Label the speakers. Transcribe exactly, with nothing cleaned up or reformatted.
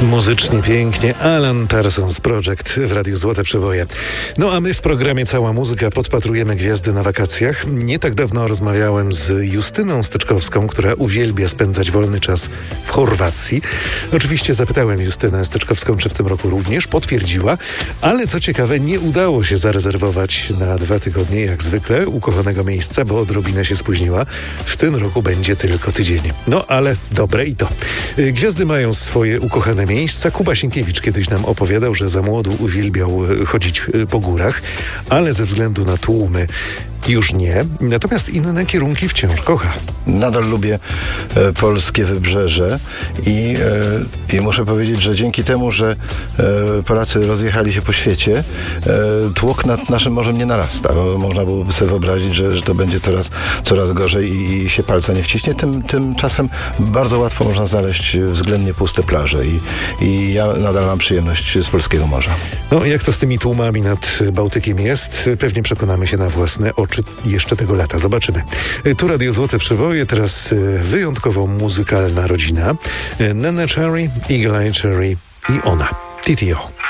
Speaker 1: Muzycznie pięknie Alan Parsons Project w Radiu Złote Przeboje. No a my w programie Cała Muzyka podpatrujemy gwiazdy na wakacjach. Nie tak dawno rozmawiałem z Justyną Styczkowską, która uwielbia spędzać wolny czas w Chorwacji. Oczywiście zapytałem Justynę Styczkowską, czy w tym roku również. Potwierdziła, ale co ciekawe, nie udało się zarezerwować na dwa tygodnie, jak zwykle, ukochanego miejsca, bo odrobinę się spóźniła. W tym roku będzie tylko tydzień. No ale dobre i to. Gwiazdy mają swoje ukochane miejsca. Kuba Sienkiewicz kiedyś nam opowiadał, że za młodu uwielbiał chodzić po górach, ale ze względu na tłumy już nie. Natomiast inne kierunki wciąż kocha.
Speaker 2: Nadal lubię e, polskie wybrzeże i, e, i muszę powiedzieć, że dzięki temu, że e, Polacy rozjechali się po świecie, e, tłok nad naszym morzem nie narasta. Bo można byłoby sobie wyobrazić, że, że to będzie coraz, coraz gorzej i, i się palca nie wciśnie. Tym, tymczasem bardzo łatwo można znaleźć względnie puste plaże i, i ja nadal mam przyjemność z polskiego morza.
Speaker 1: No jak to z tymi tłumami nad Bałtykiem jest, pewnie przekonamy się na własne oczy jeszcze tego lata. Zobaczymy. Tu Radio Złote Przeboje, teraz wyjątkowo muzykalna rodzina. Neneh Cherry, Eagle Eye Cherry i ona, T T O.